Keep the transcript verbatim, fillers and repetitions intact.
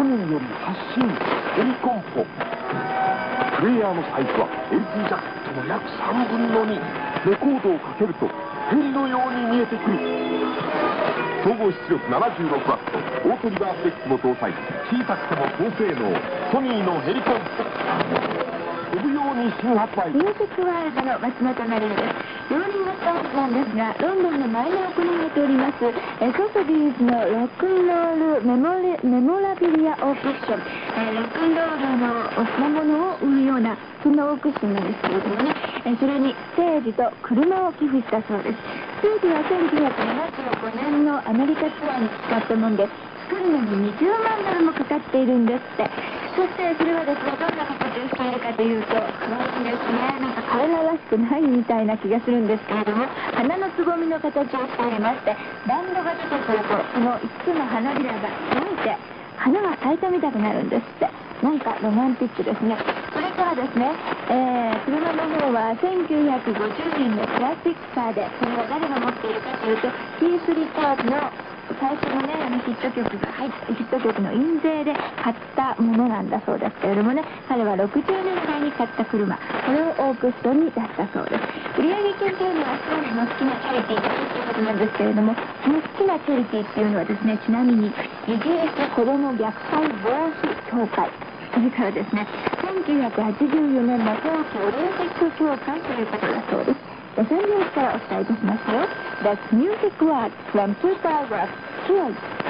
ニーより発信ヘリコンポ。プレイヤーのサイズは エルピー ジャケットの約さんぶんのに。レコードをかけるとヘリのように見えてくる。総合出力 ななじゅうろくワット、オートリバースデッキも搭載。小さくても高性能ソニーのヘリコンポ。飛ぶように新発売。 ミュージックワールドの松本まりです。ローリングストーンズなんですが、ロンドンの前で行われておりますえソソビーズのロックンロールメモレメモラビリアオークッション、えロックンロールの品物を売るようなそんなオークッションなんですけれどもね、えそれにステージと車を寄付したそうです。ステージはせんきゅうひゃくななじゅうごねんのアメリカツアーに使ったもんで、作るのににじゅうまんドルもかかっているんですって。そしてそれはですね、どんな形をしているかというと、可愛いですね。なんか彼ららしくないみたいな気がするんですけれども、花のつぼみの形をしておりまして、バンドが出てくるとそのいつつの花びらが開いて花が咲いたみたくなるんですって。なんかロマンティックですね。それからですね、えー、車の方はせんきゅうひゃくごじゅうねんのクラシックカーで、それは誰が持っているかというと、キース・リチャーズの最初のね、あのヒット曲が入ったヒット曲の印税で買ったものなんだそうですけれどもね、彼はろくじゅうねんだいに買った車、これをオークションに出したそうです。売上金というのは彼の好きなチャリティーだということなんですけれども、その好きなチャリティーっていうのはですね、ちなみにイギリス子ども虐待防止協会、それからですね、せんきゅうひゃくはちじゅうよねんの冬季オリンピック協会ということだそうです。さんびょうからお伝えいたしましたよ。That's Music World from two thousand two.